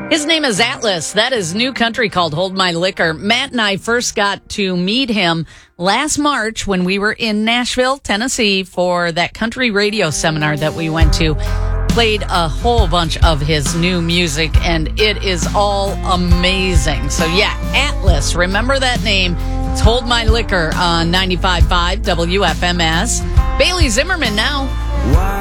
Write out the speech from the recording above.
His name is Atlas. That is new country called Hold My Liquor. Matt and I first got to meet him last March when we were in Nashville, Tennessee for that country radio seminar that we went to. Played a whole bunch of his new music, and it is all amazing. So, yeah, Atlas. Remember that name. It's Hold My Liquor on 95.5 WFMS. Bailey Zimmerman now. Why